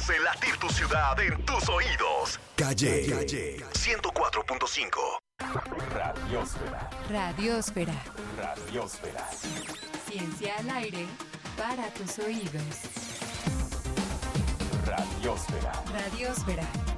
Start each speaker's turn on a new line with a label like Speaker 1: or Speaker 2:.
Speaker 1: hace latir tu ciudad en tus oídos. Calle 104.5.
Speaker 2: Radiosfera.
Speaker 3: Radiosfera.
Speaker 2: Radiosfera.
Speaker 3: Ciencia al aire para tus oídos.
Speaker 2: Radiosfera.
Speaker 3: Radiosfera.